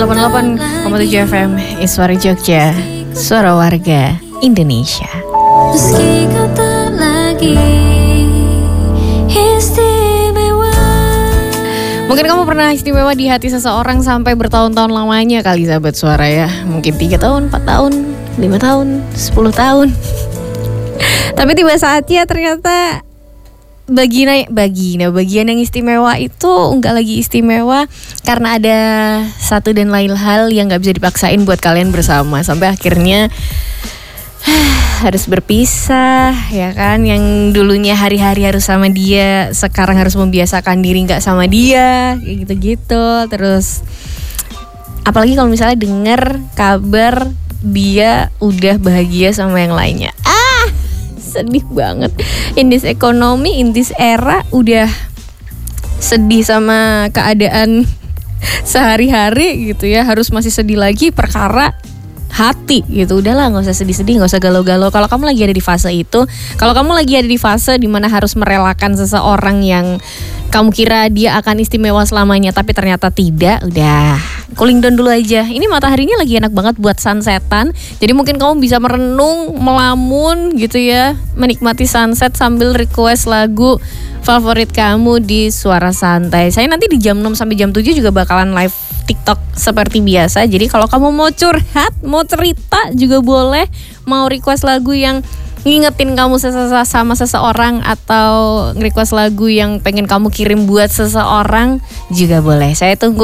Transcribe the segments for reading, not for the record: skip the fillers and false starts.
88,7 FM Iswara Jogja, suara warga Indonesia. Meski kau tak lagi istimewa. Mungkin kamu pernah istimewa di hati seseorang sampai bertahun-tahun lamanya kali sahabat suara ya. Mungkin 3 tahun, 4 tahun, 5 tahun, 10 tahun. Tapi tiba saatnya ternyata bagian yang istimewa itu enggak lagi istimewa karena ada satu dan lain hal yang gak bisa dipaksain buat kalian bersama. Sampai akhirnya harus berpisah ya kan. Yang dulunya hari-hari harus sama dia, sekarang harus membiasakan diri gak sama dia, kayak gitu-gitu. Terus apalagi kalau misalnya dengar kabar dia udah bahagia sama yang lainnya. Sedih banget. In this economy, in this era, udah sedih sama keadaan sehari-hari gitu ya. Harus masih sedih lagi perkara hati gitu. Udahlah, gak usah sedih-sedih, gak usah galau-galau. Kalau kamu lagi ada di fase itu, kalau kamu lagi ada di fase dimana harus merelakan seseorang yang kamu kira dia akan istimewa selamanya tapi ternyata tidak, udah cooling down dulu aja. Ini mataharinya lagi enak banget buat sunsetan. Jadi mungkin kamu bisa merenung, melamun gitu ya, menikmati sunset sambil request lagu favorit kamu di Suara Santai. Saya nanti di jam 6 sampai jam 7 juga bakalan live TikTok seperti biasa. Jadi kalau kamu mau curhat, mau cerita juga boleh, mau request lagu yang ngingetin kamu sama seseorang atau request lagu yang pengen kamu kirim buat seseorang juga boleh. Saya tunggu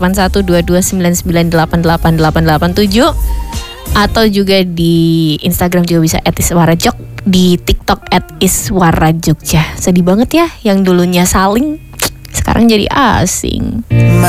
081229988887 atau juga di Instagram juga bisa @iswarajog, di TikTok @iswarajogja. Sedih banget ya yang dulunya saling sekarang jadi asing.